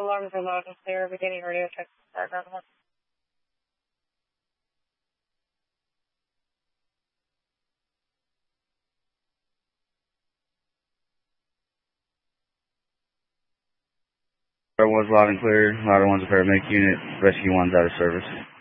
alarms are loud and clear. Beginning radio check. Background 1. Ladder 1's loud and clear. Ladder 1's a paramedic unit. Rescue 1's out of service.